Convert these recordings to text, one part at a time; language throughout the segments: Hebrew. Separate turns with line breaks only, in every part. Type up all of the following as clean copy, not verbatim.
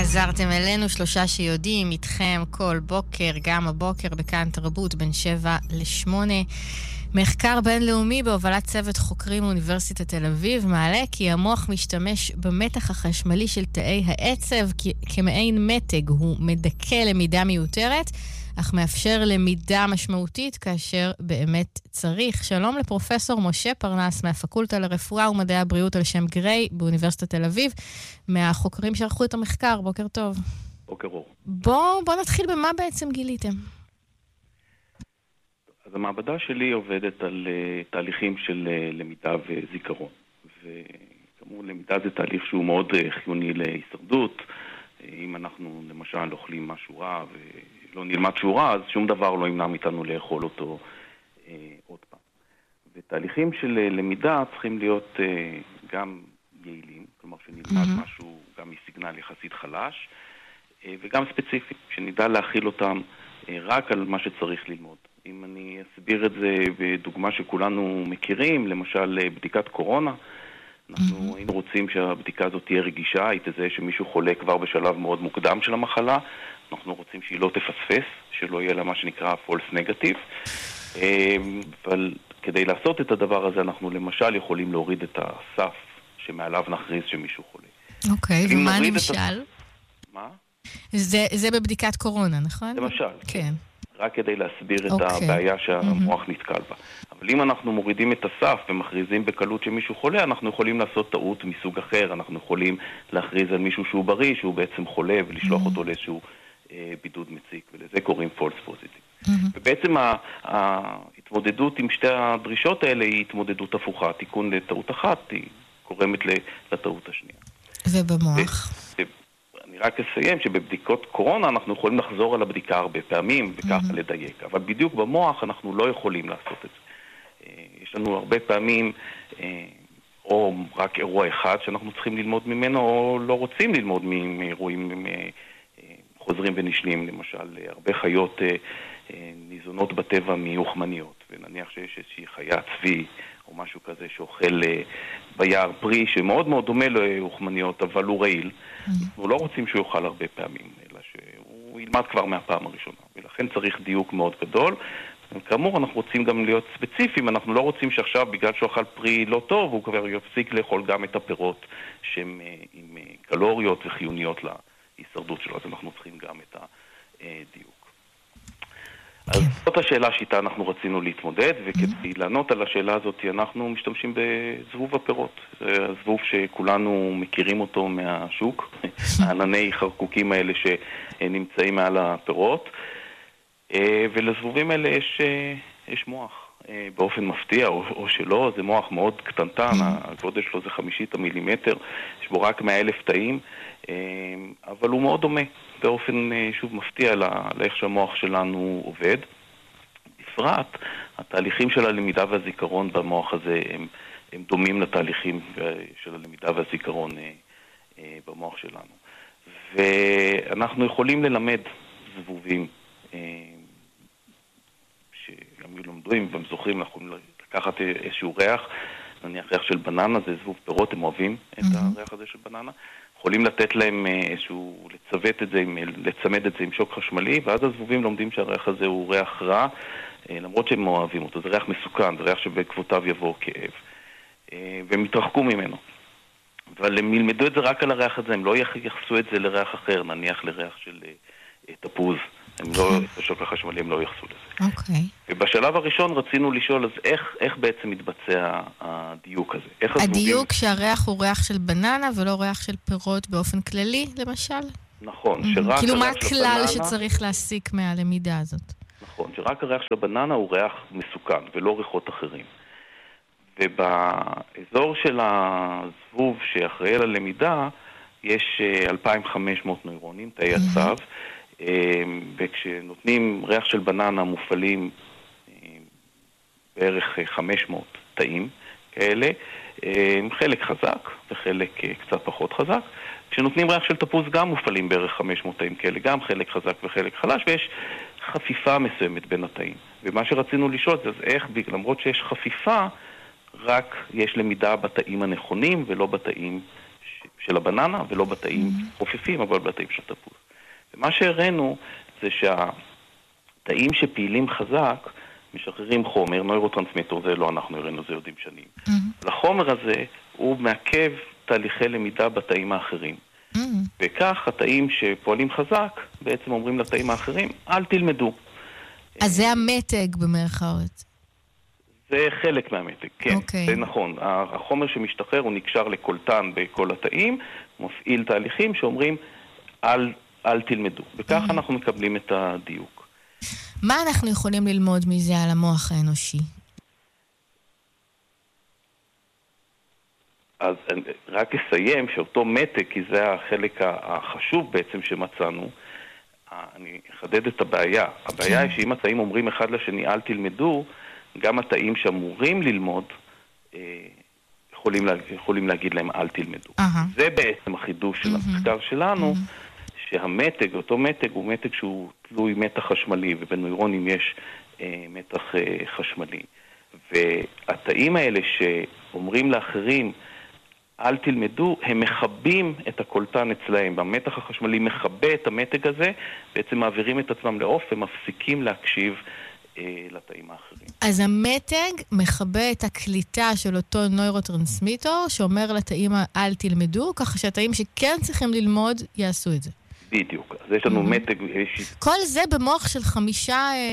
חזרתם אלינו, שלושה שיודעים, איתכם כל בוקר, גם הבוקר בכאן תרבות בין 7 ל-8. מחקר בינלאומי בהובלת צוות חוקרים מאוניברסיטת תל אביב מעלה כי המוח משתמש במתח החשמלי של תאי העצב כמעין מתג. הוא מדכא למידה מיותרת, אך מאפשר למידה משמעותית כאשר באמת צריך. שלום לפרופסור משה פרנס מהפקולטה לרפואה ומדעי הבריאות על שם גריי באוניברסיטת תל אביב, מהחוקרים שערכו את המחקר. בוקר טוב.
בוקר אור.
בוא נתחיל במה בעצם גיליתם.
אז המעבדה שלי עובדת על תהליכים של למידה וזיכרון. וכמובן למידה זה תהליך שהוא מאוד חיוני להישרדות. אם אנחנו למשל אוכלים משהו רע ולא נלמד שהוא רע, אז שום דבר לא ימנע מאיתנו לאכול אותו עוד פעם. ותהליכים של למידה צריכים להיות גם יעילים, כלומר שנלמד משהו גם מסיגנל יחסית חלש, וגם ספציפי, שנדע להכיל אותם רק על מה שצריך ללמוד. אם אני אסביר את זה בדוגמה שכולנו מכירים, למשל בדיקת קורונה, אנחנו היינו רוצים שהבדיקה הזאת תהיה רגישה, היא תזהה שמישהו חולה כבר בשלב מאוד מוקדם של המחלה, אנחנו רוצים שהיא לא תפספס, שלא יהיה לה מה שנקרא false negative, אבל כדי לעשות את הדבר הזה אנחנו למשל יכולים להוריד את הסף שמעליו נכריז שמישהו חולה.
אוקיי, ומה נמשל?
מה?
זה בבדיקת קורונה, נכון?
למשל.
כן.
רק כדי להסביר את הבעיה שהמוח נתקל בה. אבל אם אנחנו מורידים את הסף ומכריזים בקלות שמישהו חולה, אנחנו יכולים לעשות טעות מסוג אחר, אנחנו יכולים להכריז על מישהו שהוא בריא, שהוא בעצם חולה, ולשלוח אותו לאיזשהו בידוד מציק, ולזה קוראים false positive. ובעצם ההתמודדות עם שתי הדרישות האלה היא התמודדות הפוכה. תיקון לטעות אחת היא גורמת לטעות השנייה.
ובמוח?
אני רק אסיים שבבדיקות קורונה אנחנו יכולים לחזור על הבדיקה הרבה פעמים וככה לדייק, אבל בדיוק במוח אנחנו לא יכולים לעשות את זה. יש לנו הרבה פעמים או רק אירוע אחד שאנחנו צריכים ללמוד ממנו, או לא רוצים ללמוד מאירועים חוזרים ונשנים. למשל, הרבה חיות ניזונות בטבע מיוחמניות, ונניח שיש איזושהי חיה צבי או משהו כזה שאוכל ביער פרי שמאוד מאוד דומה ליוחמניות, אבל הוא רעיל. אנחנו לא רוצים שהוא יאכל הרבה פעמים, אלא שהוא ילמד כבר מהפעם הראשונה, ולכן צריך דיוק מאוד גדול. כאמור, אנחנו רוצים גם להיות ספציפיים, אנחנו לא רוצים שעכשיו בגלל שהוא אכל פרי לא טוב, הוא כבר יפסיק לאכול גם את הפירות שהן עם קלוריות וחיוניות להישרדות שלו, אז אנחנו צריכים גם את הדיוק. אז זאת השאלה שאיתה אנחנו רצינו להתמודד, וכדי לענות על השאלה הזאת אנחנו משתמשים בזבוב הפירות. זה הזבוב שכולנו מכירים אותו מהשוק, הענני חרקוקים האלה שנמצאים מעל הפירות, ולזבובים האלה יש מוח. באופן מפתיע או שלא, זה מוח מאוד קטנטן, הגודל שלו זה 50 מילימטר, יש בו רק 100,000 תאים, אבל הוא מאוד דומה באופן שוב מפתיע לאיך שהמוח שלנו עובד. בפרט, התהליכים של הלמידה והזיכרון במוח הזה הם דומים לתהליכים של הלמידה והזיכרון במוח שלנו. ואנחנו יכולים ללמד זבובים שגם לומדים והם זוכרים, אנחנו יכולים לקחת איזשהו ריח, נניח ריח של בננה, זה זבוב פירות, הם אוהבים את הריח הזה של בננה. יכולים לתת להם איזשהו, לצוות את זה, לצמד את זה עם שוק חשמלי, ואז הזבובים לומדים שהריח הזה הוא ריח רע, למרות שהם אוהבים אותו. זה ריח מסוכן, זה ריח שבעקבותיו יבוא כאב. והם יתרחקו ממנו. אבל הם ילמדו את זה רק על הריח הזה, הם לא יחסו את זה לריח אחר, נניח לריח של תפוז. הם לא, בשוק החשמלי הם לא יחסו לזה.
אוקיי.
ובשלב הראשון רצינו לשאול, אז איך בעצם מתבצע הדיוק הזה?
הדיוק שהריח הוא ריח של בננה ולא ריח של פירות באופן כללי, למשל?
נכון, שרק
כאילו מה הכלל שצריך להסיק מהלמידה הזאת?
נכון, שרק הריח של הבננה הוא ריח מסוכן ולא ריחות אחרים. ובאזור של הזבוב שאחראי על הלמידה יש 2,500 נוירונים, תאי עצב, וכשנותנים ריח של בננה מופעלים בערך 500 תאים כאלה, חלק חזק וחלק קצת פחות חזק. כשנותנים ריח של תפוז גם מופעלים בערך 500 תאים כאלה, גם חלק חזק וחלק חלש, ויש חפיפה מסוימת בין התאים. ומה שרצינו לשאול זה איך, למרות שיש חפיפה, רק יש למידה בתאים הנכונים ולא בתאים של הבננה, ולא בתאים חופפים, אבל בתאים של תפוז. ומה שהראינו זה שהתאים שפעילים חזק, משחררים חומר, נוירוטרנסמיטר, זה לא אנחנו הראינו, זה יודעים שנים. לחומר הזה הוא מעכב תהליכי למידה בתאים האחרים. וכך התאים שפועלים חזק בעצם אומרים לתאים האחרים, אל תלמדו.
אז זה המתג במרכאות.
זה חלק מהמתג, כן, זה נכון. החומר שמשתחרר הוא נקשר לקולטן בכל התאים, מפעיל תהליכים שאומרים אל תלמדו. וכך אנחנו מקבלים את הדיוק.
מה אנחנו יכולים ללמוד מזה על המוח האנושי?
אז רק אסיים שאותו מתג, כי זה החלק החשוב בעצם שמצאנו, אני אחדד את הבעיה. הבעיה היא שאם התאים אומרים אחד לשני אל תלמדו, גם התאים שאמורים ללמוד יכולים להגיד להם אל תלמדו. זה בעצם החידוש של המחקר שלנו, שהמתג, אותו מתג הוא מתג שהוא תלוי מתח חשמלי, ובנוירונים יש מתח חשמלי. והתאים האלה שאומרים לאחרים אל תלמדו, הם מחבים את הקולטן אצלהם. והמתח החשמלי מחבה את המתג הזה, בעצם מעבירים את עצמם לעוף ומפסיקים להקשיב לתאים האחרים.
אז המתג מחבה את הקליטה של אותו נוירוטרנסמיטר, שאומר לתאים אל תלמדו, ככה שהתאים שכן צריכים ללמוד יעשו את זה.
בדיוק. אז יש לנו מתג...
כל זה במוח של 5,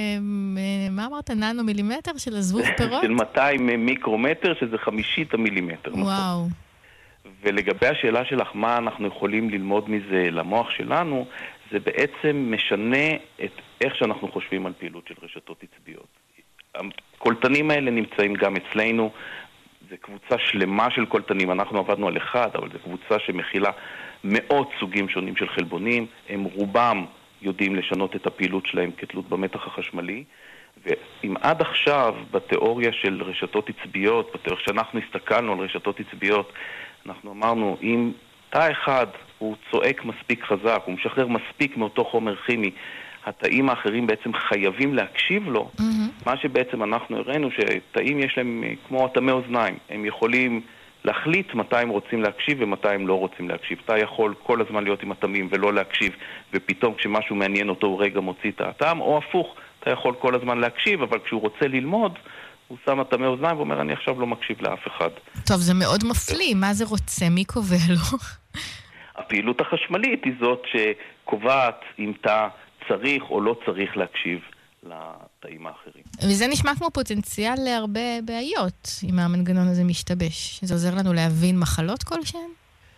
מה אמרת? ננו מילימטר של הזבוב פירות?
של 200 מיקרומטר, שזה 50 המילימטר.
וואו.
ולגבי השאלה שלך, מה אנחנו יכולים ללמוד מזה למוח שלנו, זה בעצם משנה את איך שאנחנו חושבים על פעילות של רשתות עצביות. הקולטנים האלה נמצאים גם אצלנו, זה קבוצה שלמה של קולטנים, אנחנו עבדנו על אחד, אבל זו קבוצה שמכילה מאות סוגים שונים של חלבונים, הם רובם יודעים לשנות את הפעילות שלהם כתלות במתח החשמלי, ואם עד עכשיו בתיאוריה של רשתות עצביות, בתיאוריה שאנחנו הסתכלנו על רשתות עצביות, אנחנו אמרנו, אם תא אחד הוא צועק מספיק חזק, הוא משחרר מספיק מאותו חומר כימי, התאים האחרים בעצם חייבים להקשיב לו, מה שבעצם אנחנו הראינו שתאים יש להם כמו אטמי אוזניים, הם יכולים להחליט מתי הם רוצים להקשיב ומתי הם לא רוצים להקשיב. תא יכול כל הזמן להיות עם אטמים ולא להקשיב, ופתאום כשמשהו מעניין אותו הוא רגע מוציא את האטם, או הפוך, תא יכול כל הזמן להקשיב, אבל כשהוא רוצה ללמוד, הוא שם אטמי אוזניים ואומר, אני עכשיו לא מקשיב לאף אחד.
טוב, זה מאוד מפליא, מה זה רוצה? מי קובע לו?
הפעילות החשמלית היא זאת שקובעת אם תא צריך או לא צריך להקשיב לתאים האחרים.
וזה נשמע כמו פוטנציאל להרבה בעיות, אם המנגנון הזה משתבש. זה עוזר לנו להבין מחלות כלשהן?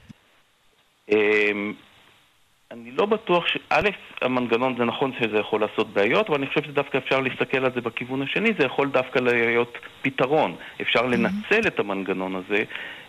אני לא בטוח א', המנגנון זה נכון שזה יכול לעשות בעיות, אבל אני חושב שדווקא אפשר להסתכל על זה בכיוון השני, זה יכול דווקא להיות פתרון. אפשר לנצל את המנגנון הזה,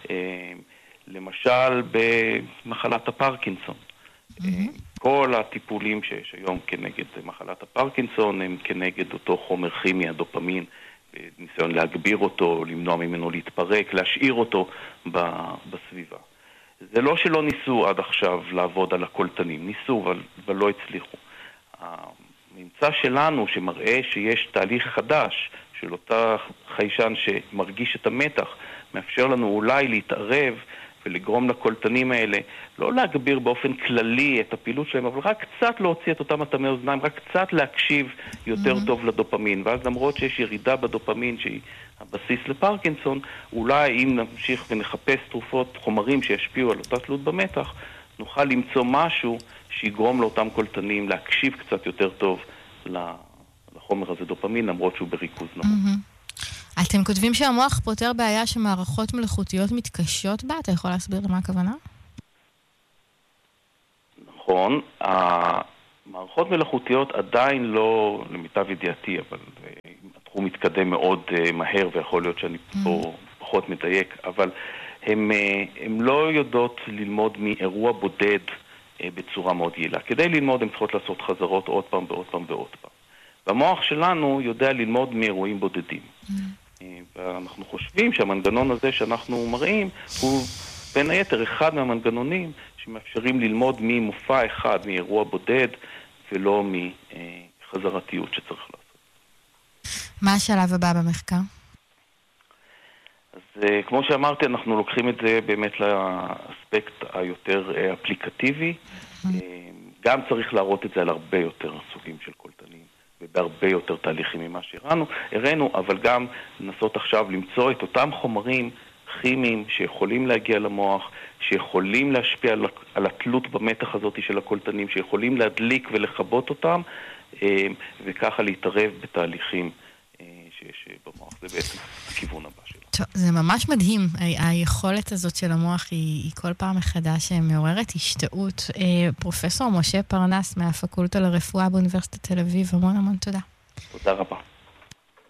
למשל במחלת הפרקינסון. כל הטיפולים שיש היום כנגד מחלת הפרקינסון הם כנגד אותו חומר כימי, הדופמין, ניסיון להגביר אותו, למנוע ממנו להתפרק, להשאיר אותו בסביבה. זה לא שלא ניסו עד עכשיו לעבוד על הקולטנים, ניסו אבל לא הצליחו. הממצא שלנו שמראה שיש תהליך חדש של אותה חיישן שמרגיש את המתח, מאפשר לנו אולי להתערב ולגרום לקולטנים האלה, לא להגביר באופן כללי את הפעילות שלהם, אבל רק קצת להוציא את אותם אטמי אוזניים, רק קצת להקשיב יותר טוב לדופמין. ואז למרות שיש ירידה בדופמין שהיא הבסיס לפרקינסון, אולי אם נמשיך ונחפש תרופות, חומרים שישפיעו על אותה תלות במתח, נוכל למצוא משהו שיגרום לאותם קולטנים להקשיב קצת יותר טוב לחומר הזה דופמין, למרות שהוא בריכוז נמוך.
אתם כותבים שהמוח פותר בעיה שמערכות מלאכותיות מתקשות בה? אתה יכול להסביר למה הכוונה?
נכון. המערכות מלאכותיות עדיין לא, למיטב ידיעתי, אבל התחום מתקדם מאוד מהר, ויכול להיות שאני פה פחות מדייק, אבל הן לא יודעות ללמוד מאירוע בודד בצורה מאוד יעילה. כדי ללמוד הן צריכות לעשות חזרות עוד פעם ועוד פעם ועוד פעם. והמוח שלנו יודע ללמוד מאירועים בודדים. ואנחנו חושבים שהמנגנון הזה שאנחנו מראים הוא בין היתר אחד מהמנגנונים שמאפשרים ללמוד ממופע אחד, מאירוע בודד, ולא מחזרתיות שצריך לעשות.
מה השלב הבא במחקר?
אז כמו שאמרתי, אנחנו לוקחים את זה באמת לאספקט היותר אפליקטיבי. גם צריך להראות את זה על הרבה יותר סוגים של קולטנים, ובהרבה יותר תהליכים ממה שהראינו, אבל גם לנסות עכשיו למצוא את אותם חומרים כימיים שיכולים להגיע למוח, שיכולים להשפיע על התלות במתח הזאת של הקולטנים, שיכולים להדליק ולכבות אותם, וככה להתערב בתהליכים שיש במוח. זה בעצם הכיוון הבא שלו.
טוב, זה ממש מדהים. היכולת הזאת של המוח היא כל פעם מחדש מעוררת השתאות. פרופסור משה פרנס מהפקולטה לרפואה באוניברסיטת תל אביב, המון המון תודה.
תודה רבה.